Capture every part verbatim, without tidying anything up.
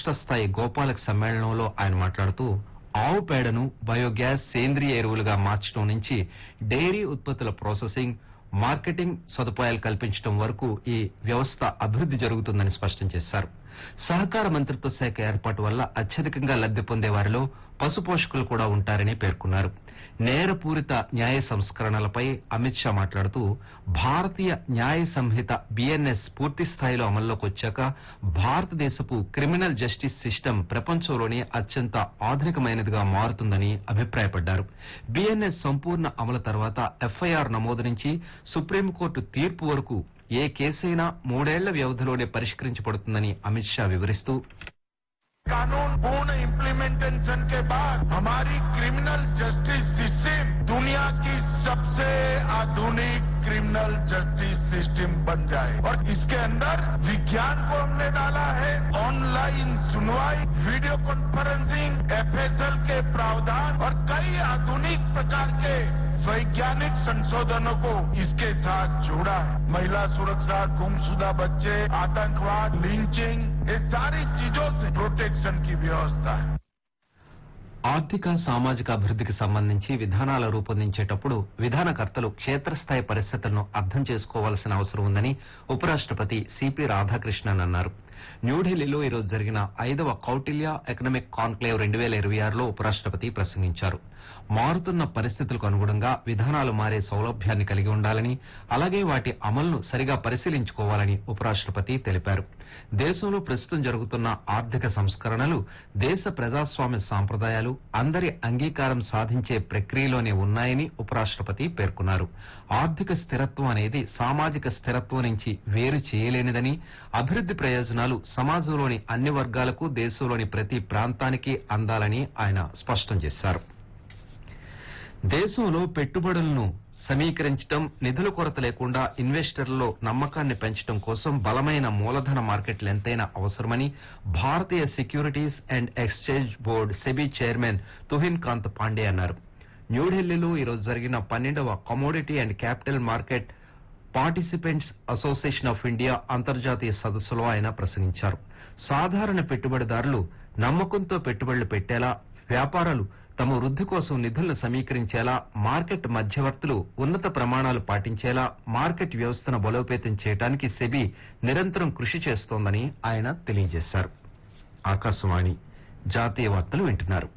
రాష్ట్ర స్థాయి గోపాలక సమ్మేళనంలో ఆయన మాట్లాడుతూ ఆవు పేడను బయోగ్యాస్ సేంద్రియ ఎరువులుగా మార్చడం నుంచి డైరీ ఉత్పత్తుల ప్రాసెసింగ్ మార్కెటింగ్ సదుపాయాలు కల్పించడం వరకు ఈ వ్యవస్థ అభివృద్ది జరుగుతుందని స్పష్టం చేశారు. సహకార మంత్రిత్వ శాఖ ఏర్పాటు వల్ల అత్యధికంగా లబ్ది పొందే వారిలో పశుపోషకులు కూడా ఉంటారని పేర్కొన్నారు. నేరపూరిత న్యాయ సంస్కరణలపై అమిత్ షా మాట్లాడుతూ భారతీయ న్యాయ సంహిత బిఎన్ఎస్ పూర్తి స్థాయిలో అమల్లోకి వచ్చాక భారతదేశపు క్రిమినల్ జస్టిస్ సిస్టమ్ ప్రపంచంలోనే అత్యంత ఆధునికమైనదిగా మారుతుందని అభిప్రాయపడ్డారు. బిఎన్ఎస్ సంపూర్ణ అమలు తర్వాత ఎఫ్ఐఆర్ నమోదు నుంచి సుప్రీంకోర్టు తీర్పు వరకు ఏ కేసైనా మూడేళ్ల వ్యవధిలోనే పరిష్కరించబడుతుందని అమిత్ షా వివరిస్తూ कानून पूर्ण इम्प्लीमेंटेशन के बाद हमारी क्रिमिनल जस्टिस सिस्टम दुनिया की सबसे आधुनिक क्रिमिनल जस्टिस सिस्टम बन जाए और इसके अंदर विज्ञान को हमने डाला है. ऑनलाइन सुनवाई, वीडियो कॉन्फ्रेंसिंग, एफएसएल के प्रावधान और कई आधुनिक प्रकार के वैज्ञानिक संशोधनों को इसके साथ जोड़ा है. महिला सुरक्षा, गुमशुदा बच्चे, आतंकवाद, लिंचिंग, ये सारी चीजों से प्रोटेक्शन की व्यवस्था है. ఆర్థిక సామాజిక అభివృద్దికి సంబంధించి విధానాలు రూపొందించేటప్పుడు విధానకర్తలు క్షేత్రస్థాయి పరిస్థితులను అర్థం చేసుకోవాల్సిన అవసరం ఉందని ఉపరాష్టపతి సిపి రాధాకృష్ణన్ అన్నారు. న్యూఢిల్లీలో ఈరోజు జరిగిన ఐదవ కౌటిల్య ఎకనామిక్ కాన్క్లేవ్ రెండు వేల ఇరవై ఆరులో ఉపరాష్టపతి ప్రసంగించారు. మారుతున్న పరిస్థితులకు అనుగుణంగా విధానాలు మారే సౌలభ్యాన్ని కలిగి ఉండాలని, అలాగే వాటి అమలును సరిగా పరిశీలించుకోవాలని ఉపరాష్టపతి తెలిపారు. దేశంలో ప్రస్తుతం జరుగుతున్న ఆర్థిక సంస్కరణలు దేశ ప్రజాస్వామ్య సాంప్రదాయాలు అందరి అంగీకారం సాధించే ప్రక్రియలోనే ఉన్నాయని ఉపరాష్టపతి పేర్కొన్నారు. ఆర్థిక స్థిరత్వం అనేది సామాజిక స్థిరత్వం నుంచి వేరు చేయలేనిదని, అభివృద్ది ప్రయోజనాలు సమాజంలోని అన్ని వర్గాలకు, దేశంలోని ప్రతి ప్రాంతానికి అందాలని ఆయన స్పష్టం చేశారు. దేశంలో పెట్టుబడులను సమీకరించడం, నిధుల కొరత లేకుండా ఇన్వెస్టర్లలో నమ్మకాన్ని పెంచడం కోసం బలమైన మూలధన మార్కెట్లు ఎంతైనా అవసరమని భారతీయ securities and exchange board SEBI chairman Tuhin Kanth Pandey అన్నారు. న్యూఢిల్లీలో ఈరోజు జరిగిన పన్నెండవ commodity and capital market participants association of India అంతర్జాతీయ సదస్సులో ఆయన ప్రసంగించారు. సాధారణ పెట్టుబడిదారులు నమ్మకంతో పెట్టుబడులు పెట్టేలా, వ్యాపారాలు తమ వృద్ధి కోసం నిధులను సమీకరించేలా, మార్కెట్ మధ్యవర్తులు ఉన్నత ప్రమాణాలు పాటించేలా మార్కెట్ వ్యవస్థను బలోపేతం చేయడానికి సెబీ నిరంతరం కృషి చేస్తోందని ఆయన తెలియజేశారు. ఆకాశవాణి జాతీయ వార్తలు వింటున్నారు.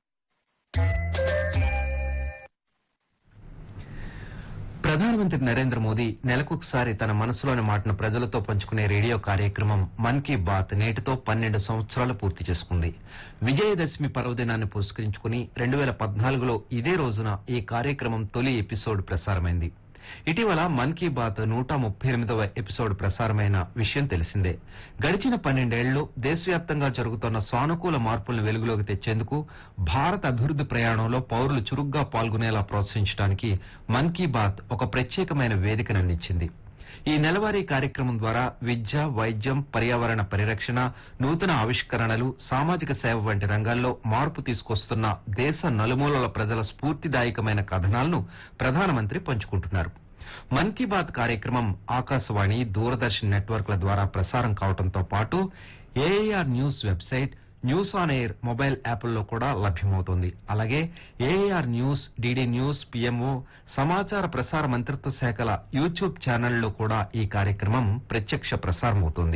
ప్రధానమంత్రి నరేంద్ర మోదీ నెలకొకసారి తన మనసులోని మాటను ప్రజలతో పంచుకునే రేడియో కార్యక్రమం మన్ కీ బాత్ నేటితో పన్నెండు సంవత్సరాలు పూర్తి చేసుకుంది. విజయదశమి పర్వదినాన్ని పురస్కరించుకుని రెండు వేల పద్నాలుగులో ఇదే రోజున ఈ కార్యక్రమం తొలి ఎపిసోడ్ ప్రసారమైంది. ఇటీవల మన్ కీ బాత్ నూట ముప్పై ఎనిమిదవ ఎపిసోడ్ ప్రసారమైన విషయం తెలిసిందే. గడిచిన పన్నెండేళ్లలో దేశవ్యాప్తంగా జరుగుతున్న సానుకూల మార్పులను వెలుగులోకి తెచ్చేందుకు, భారత అభివృద్ది ప్రయాణంలో పౌరులు చురుగ్గా పాల్గొనేలా ప్రోత్సహించడానికి మన్ కీ బాత్ ఒక ప్రత్యేకమైన వేదికను అందించింది. ఈ నెలవారీ కార్యక్రమం ద్వారా విద్య, వైద్యం, పర్యావరణ పరిరక్షణ, నూతన ఆవిష్కరణలు, సామాజిక సేవ వంటి రంగాల్లో మార్పు తీసుకొస్తున్న దేశ నలుమూలల ప్రజల స్ఫూర్తిదాయకమైన కథనాలను ప్రధానమంత్రి పంచుకుంటున్నారు. మన్ కీ బాత్ కార్యక్రమం ఆకాశవాణి, దూరదర్శన్ నెట్వర్క్ల ద్వారా ప్రసారం కావడంతో పాటు AIR news website, news on air mobile యాప్ల్లో కూడా లభ్యమవుతోంది. అలాగే AIR news, DD news, PMO, సమాచార ప్రసార మంత్రిత్వ శాఖల యూట్యూబ్ ఛానళ్లలో కూడా ఈ కార్యక్రమం ప్రత్యక్ష ప్రసారమవుతోంది.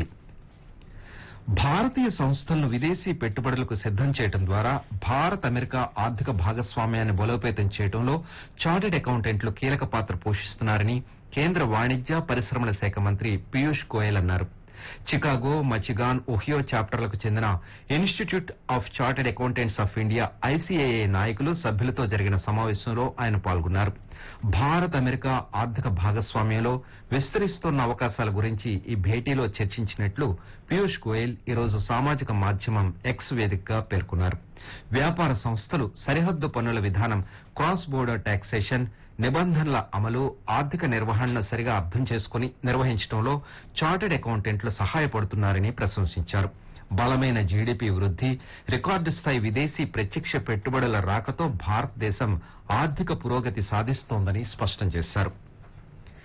భారతీయ సంస్థలను విదేశీ పెట్టుబడులకు సిద్దం చేయడం ద్వారా భారత్ అమెరికా ఆర్థిక భాగస్వామ్యాన్ని బలోపేతం చేయడంలో చార్టెడ్ అకౌంటెంట్లు కీలక పాత్ర పోషిస్తున్నారని కేంద్ర వాణిజ్య పరిశ్రమల శాఖ మంత్రి పీయూష్ గోయల్ అన్నారు. చికాగో, మచిగాన్, ఒహియో చాప్టర్లకు చెందిన institute of chartered accountants of India ఐసీఏఏ నాయకులు, సభ్యులతో జరిగిన సమావేశంలో ఆయన పాల్గొన్నారు. భారత్ అమెరికా ఆర్థిక భాగస్వామ్యంలో విస్తరిస్తున్న అవకాశాల గురించి ఈ భేటీలో చర్చించినట్లు పీయూష్ గోయల్ ఈరోజు సామాజిక మాధ్యమం ఎక్స్ వేదికగా పేర్కొన్నారు. వ్యాపార సంస్థలు సరిహద్దు పన్నుల విధానం, క్రాస్ బోర్డర్ టాక్సేషన్, నిబంధనల అమలు, ఆర్థిక నిర్వహణను సరిగా అర్థం చేసుకుని నిర్వహించడంలో చార్టెడ్ అకౌంటెంట్లు సహాయపడుతున్నారని ప్రశంసించారు. బలమైన జీడీపీ వృద్ధి, రికార్డు స్థాయి విదేశీ ప్రత్యక్ష పెట్టుబడుల రాకతో భారతదేశం ఆర్థిక పురోగతి సాధిస్తోందని స్పష్టం చేశారు.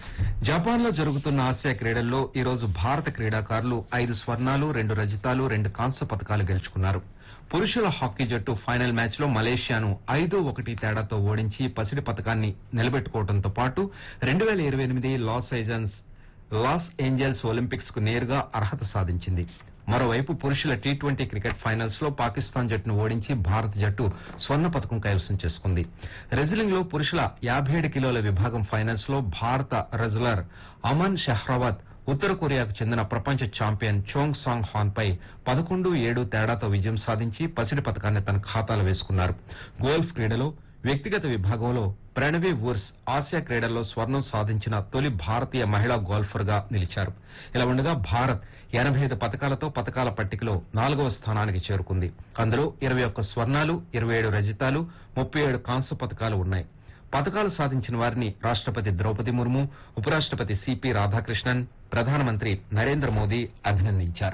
జపాన్ లో జరుగుతున్న ఆసియా క్రీడల్లో ఈ రోజు భారత క్రీడాకారులు ఐదు స్వర్ణాలు రెండు రజతాలు రెండు కాంస్య పతకాలు గెలుచుకున్నారు. పురుషుల హాకీ జట్టు ఫైనల్ మ్యాచ్ లో మలేషియాను ఐదు ఒకటి తేడాతో ఓడించి పసిడి పతకాన్ని నిలబెట్టుకోవడంతో పాటు రెండు వేల ఇరవై ఎనిమిది Los Angeles Los Angeles Olympics కు నేరుగా అర్హత సాధించింది. మరోవైపు పురుషుల టీ ట్వంటీ క్రికెట్ ఫైనల్స్ లో పాకిస్తాన్ జట్టును ఓడించి భారత జట్టు స్వర్ణ పతకం కైవసం చేసుకుంది. రెజ్లింగ్ లో పురుషుల యాభై ఏడు కిలోల విభాగం ఫైనల్స్ లో భారత రెజ్లర్ అమన్ షెహ్రావత్ ఉత్తర కొరియాకు చెందిన ప్రపంచ ఛాంపియన్ చోంగ్ సాంగ్ హాన్ పై పదకొండు ఏడు తేడాతో విజయం సాధించి పసిడి పతకాన్ని తన ఖాతాలో వేసుకున్నారు. గోల్ఫ్ క్రీడలో వ్యక్తిగత విభాగంలో ప్రణవి వుర్స్ ఆసియా క్రీడల్లో స్వర్ణం సాధించిన తొలి భారతీయ మహిళా గోల్ఫర్ గా నిలిచారు. ఇలా ఉండగా భారత్ ఎనభై ఐదు పతకాలతో పతకాల పట్టికలో నాలుగవ స్థానానికి చేరుకుంది. అందులో ఇరవై ఒక్క స్వర్ణాలు ఇరవై ఏడు రజతాలు ముప్పై ఏడు కాంస్య పతకాలు ఉన్నాయి. పతకాలు సాధించిన వారిని రాష్టపతి ద్రౌపది ముర్ము, ఉపరాష్టపతి సిపి రాధాకృష్ణన్, ప్రధానమంత్రి నరేంద్ర మోదీ అభినందించారు.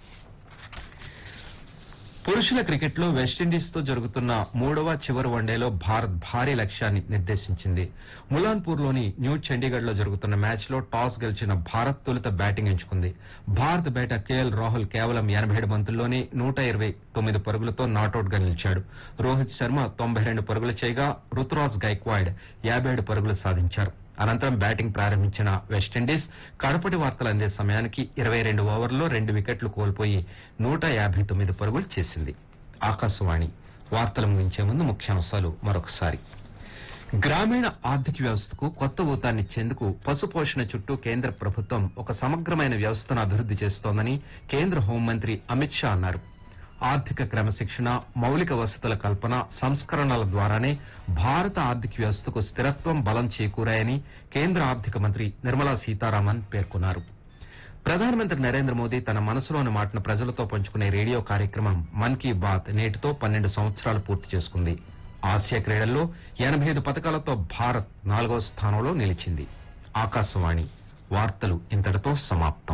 పురుషుల క్రికెట్ లో వెస్టిండీస్ తో జరుగుతున్న మూడవ చివరి వన్డేలో భారత్ భారీ లక్ష్యాన్ని నిర్దేశించింది. ములాన్పూర్ లోని న్యూ చండీగఢ్ లో జరుగుతున్న మ్యాచ్ లో టాస్ గెలిచిన భారత్ తొలుత బ్యాటింగ్ ఎంచుకుంది. భారత్ బ్యాటర్ కేఎల్ రాహుల్ కేవలం ఎనభై ఏడు బంతుల్లోనే నూట ఇరవై తొమ్మిది పరుగులతో నాటౌట్ గా నిలిచాడు. రోహిత్ శర్మ తొంభై రెండు పరుగులు చేయగా రుతురాజ్ గైక్వాడ్ యాభై ఏడు పరుగులు సాధించారు. అనంతరం బ్యాటింగ్ ప్రారంభించిన వెస్టిండీస్ కడపటి వార్తలు అందే సమయానికి ఇరవై రెండు ఓవర్లలో రెండు వికెట్లు కోల్పోయి నూట యాభై తొమ్మిది పరుగులు చేసింది. ఆకాశవాణి వార్తలు ముగించే ముందు ముఖ్యాంశాలు మరొకసారి. గ్రామీణ ఆర్థిక వ్యవస్థకు కొత్త ఊతాన్నిచ్చేందుకు పశుపోషణ చుట్టూ కేంద్ర ప్రభుత్వం ఒక సమగ్రమైన వ్యవస్థను అభివృద్ది చేస్తోందని కేంద్ర హోంమంత్రి అమిత్ షా అన్నారు. ఆర్థిక క్రమశిక్షణ, మౌలిక వసతుల కల్పన, సంస్కరణల ద్వారానే భారత ఆర్థిక వ్యవస్థకు స్థిరత్వం, బలం చేకూరాయని కేంద్ర ఆర్థిక మంత్రి నిర్మలా సీతారామన్ పేర్కొన్నారు. ప్రధానమంత్రి నరేంద్ర మోదీ తన మనసులోని మాటను ప్రజలతో పంచుకునే రేడియో కార్యక్రమం మన్ కీ బాత్ నేటితో పన్నెండు సంవత్సరాలు పూర్తి చేసుకుంది. ఆసియా క్రీడల్లో ఎనభై ఐదు పతకాలతో భారత్ నాలుగవ స్థానంలో నిలిచింది. ఆకాశవాణి వార్తలు ఇంతటితో సమాప్తం.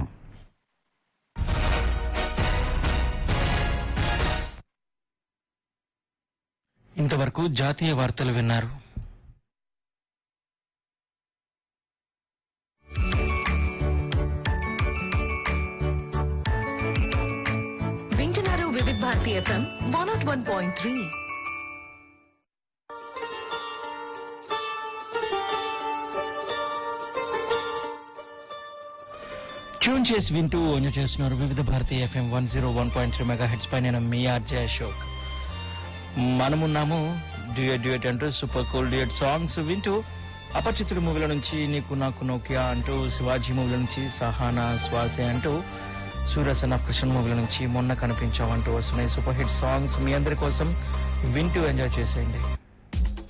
ఇంతవరకు జాతీయ వార్తలు విన్నారు. వింటున్నారు వివిధ Bharati FM one not one point three. Tune చేసి వింటూ ఎంజాయ్ చేస్తున్నారు వివిధ Bharati FM one zero one point three mega heads పై. నేను మీ ఆర్జే అశోక్. మనమున్నాము డ్యూయట్ డ్యూయట్ అంటూ సూపర్ కూల్ డ్యూయట్ సాంగ్స్ వింటూ అపరిచితుడు మూవీల నుంచి నీకు నాకు నోకియా అంటూ, శివాజీ మూవీల నుంచి సహానా శ్వాసే అంటూ, సూరసన్ ఆఫ్ కృష్ణ మూవీల నుంచి మొన్న కనిపించావంటూ వస్తున్నాయి సూపర్ హిట్ సాంగ్స్ మీ అందరి కోసం. వింటూ ఎంజాయ్ చేసేయండి.